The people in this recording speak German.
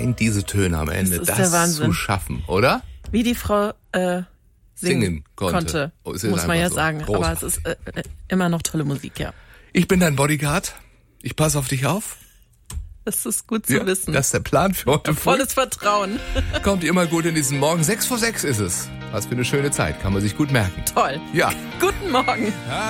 allein diese Töne am Ende, Das ist der Wahnsinn. zu schaffen, oder? Wie die Frau singen konnte, Oh, es ist muss man einfach ja so. sagen. Großartig. Aber es ist immer noch tolle Musik, ja. Ich bin dein Bodyguard. Ich passe auf dich auf. Das ist gut zu wissen. Das ist der Plan für heute früh. Volles Vertrauen. Kommt immer gut in diesen Morgen. 6 vor 6 ist es. Was für eine schöne Zeit. Kann man sich gut merken. Toll. Ja. Guten Morgen.